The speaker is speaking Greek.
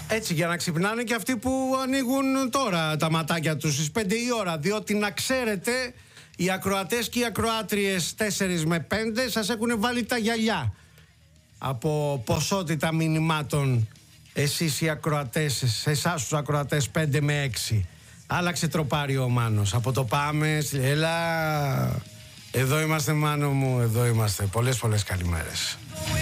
Έτσι, για να ξυπνάνε και αυτοί που ανοίγουν τώρα τα ματάκια τους στις 5 η ώρα. Διότι να ξέρετε, οι ακροατές και οι ακροάτριες 4 με 5 σας έχουν βάλει τα γυαλιά από ποσότητα μηνυμάτων. Εσείς οι ακροατές, σε εσάς τους ακροατές 5 με 6. Άλλαξε τροπάρι ο Μάνος. Από το πάμε, έλα. Εδώ είμαστε, Μάνο μου, εδώ είμαστε. Πολλές καλημέρες.